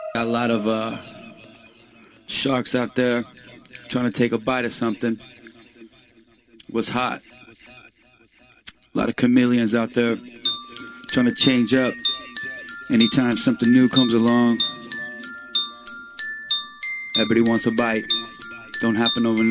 Got a lot of sharks out there trying to take a bite of something. What's hot? A lot of chameleons out there trying to change up anytime something new comes along. Everybody wants a bite. Don't happen overnight.